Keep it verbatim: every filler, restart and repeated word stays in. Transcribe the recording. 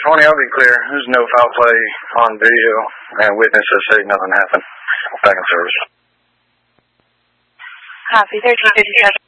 twenty, I'll be clear. There's no foul play on video, and witnesses say nothing happened. Back in service. Copy, thirteen fifty-seven.